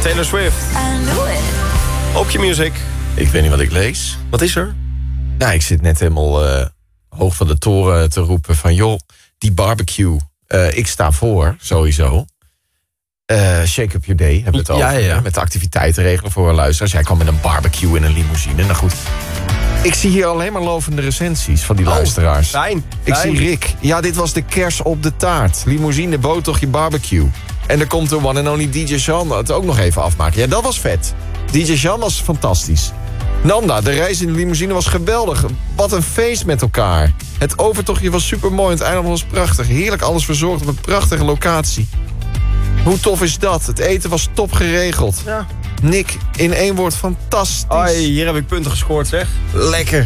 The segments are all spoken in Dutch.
Taylor Swift. Op je music. Ik weet niet wat ik lees. Wat is er? Nou, ik zit net helemaal hoog van de toren te roepen van... joh, die barbecue, ik sta voor, sowieso. Shake Up Your Day, hebben we het over. Ja. Met de activiteiten regelen voor luisteraars. Jij kwam met een barbecue in een limousine. Nou goed, ik zie hier alleen maar lovende recensies van die luisteraars. Fijn. Ik zie Rick. Ja, dit was de kers op de taart. Limousine, boottochtje, barbecue. En er komt de one and only DJ Jean het ook nog even afmaken. Ja, dat was vet. DJ Jean was fantastisch. Nanda, de reis in de limousine was geweldig. Wat een feest met elkaar. Het overtochtje was supermooi en het eiland was prachtig. Heerlijk alles verzorgd op een prachtige locatie. Hoe tof is dat? Het eten was top geregeld. Ja. Nick, in één woord, fantastisch. Ai, hier heb ik punten gescoord, zeg. Lekker.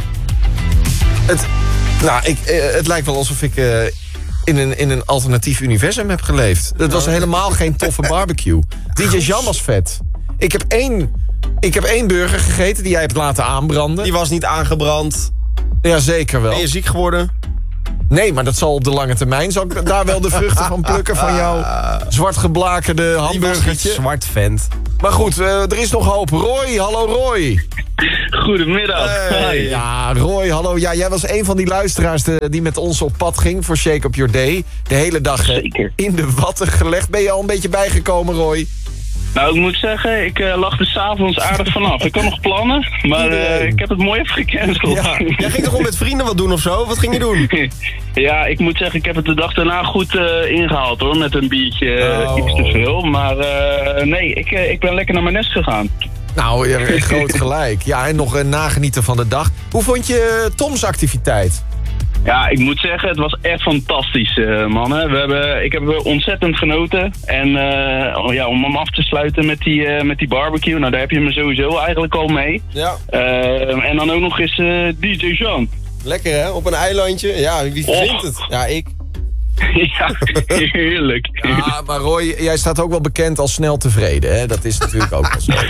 Het lijkt wel alsof ik in een alternatief universum heb geleefd. Het was helemaal geen toffe barbecue. DJ Jan was vet. Ik heb één burger gegeten die jij hebt laten aanbranden. Die was niet aangebrand. Ja, zeker wel. Ben je ziek geworden? Nee, maar dat zal op de lange termijn. Zal ik daar wel de vruchten van plukken van jouw zwart geblakerde hamburgertje? Zwart vent. Maar goed, er is nog hoop. Roy, hallo Roy. Goedemiddag. Hey. Ja, Roy, hallo. Ja, jij was een van die luisteraars die met ons op pad ging voor Shake Up Your Day. De hele dag in de watten gelegd. Ben je al een beetje bijgekomen, Roy? Nou, ik moet zeggen, ik lag er 's avonds aardig vanaf. Ik had nog plannen, maar ik heb het mooi even gecanceld. Ja. Jij ging toch gewoon met vrienden wat doen of zo? Wat ging je doen? Ja, ik moet zeggen, ik heb het de dag daarna goed ingehaald hoor. Met een biertje, iets te veel. Maar nee, ik ben lekker naar mijn nest gegaan. Nou, je hebt groot gelijk. Ja, en nog nagenieten van de dag. Hoe vond je Toms activiteit? Ja, ik moet zeggen, het was echt fantastisch, mannen. Ik heb ontzettend genoten. En om hem af te sluiten met die barbecue, nou daar heb je me sowieso eigenlijk al mee. Ja. En dan ook nog eens DJ Jean. Lekker hè, op een eilandje. Ja, wie vindt het? Ja, ik. Ja, heerlijk. Ja, maar Roy, jij staat ook wel bekend als snel tevreden, hè? Dat is natuurlijk ook wel zo.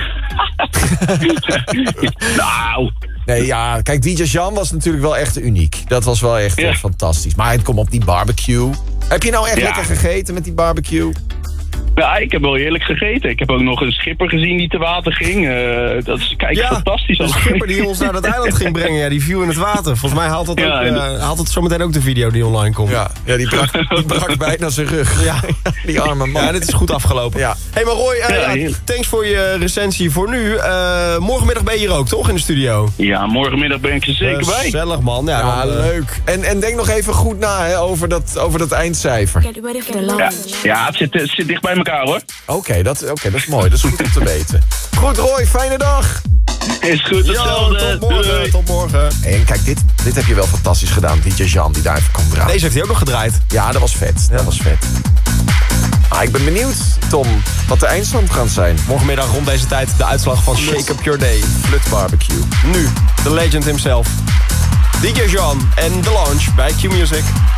Nou... Nee, ja, kijk, DJ Jean was natuurlijk wel echt uniek. Dat was wel echt fantastisch. Maar het komt op die barbecue. Heb je nou echt lekker gegeten met die barbecue? Ja, ik heb wel heerlijk gegeten. Ik heb ook nog een schipper gezien die te water ging. Dat is fantastisch. Een schipper die ons naar dat eiland ging brengen. Ja, die viel in het water. Volgens mij haalt het zometeen ook de video die online komt. Ja, die brak bijna zijn rug. Ja, die arme man. Ja, dit is goed afgelopen. Ja. Hey, maar Roy, thanks voor je recensie voor nu. Morgenmiddag ben je hier ook, toch, in de studio? Ja, morgenmiddag ben ik er zeker bij. Gezellig, man. Ja, leuk. En denk nog even goed na hè, over dat eindcijfer. Ja, het zit dicht bij elkaar. Hoor. Oké, dat is mooi. Dat is goed om te weten. Goed, Roy, fijne dag. Is goed, hetzelfde. Tot morgen. En kijk, dit heb je wel fantastisch gedaan. DJ Jean, die daar even kon draaien. Deze heeft hij ook nog gedraaid. Ja, dat was vet. Dat was vet. Ik ben benieuwd, Tom, wat de eindstand gaat zijn. Morgenmiddag rond deze tijd de uitslag van Shake Up Your Day. Flut Barbecue. Nu, de legend himself. DJ Jean en The Launch bij Q-Music.